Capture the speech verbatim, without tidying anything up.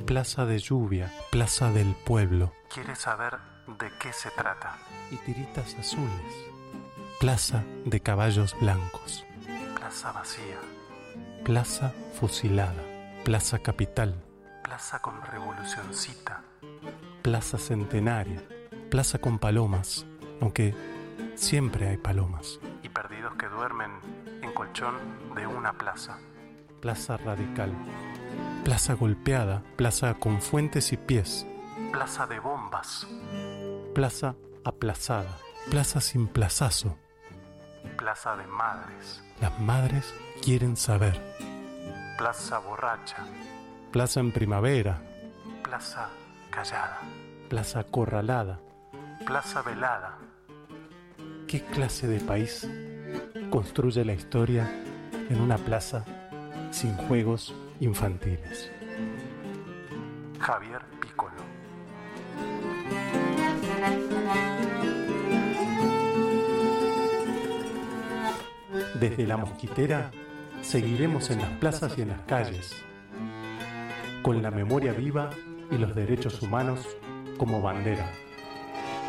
Plaza de lluvia, plaza del pueblo. Quiere saber de qué se trata. Y tiritas azules. Plaza de caballos blancos. Plaza vacía. Plaza fusilada. Plaza capital. Plaza con revolucioncita. Plaza centenaria. Plaza con palomas, aunque siempre hay palomas. Y perdidos que duermen en colchón de una plaza. Plaza radical. Plaza golpeada. Plaza con fuentes y pies. Plaza de bombas. Plaza aplazada. Plaza sin plazazo. Plaza de madres. Las madres quieren saber. Plaza borracha. Plaza en primavera. Plaza callada. Plaza acorralada. Plaza velada. ¿Qué clase de país construye la historia en una plaza sin juegos infantiles? Javier Piccolo. Desde La Mosquitera seguiremos en las plazas y en las calles, con la memoria viva y los derechos humanos como bandera.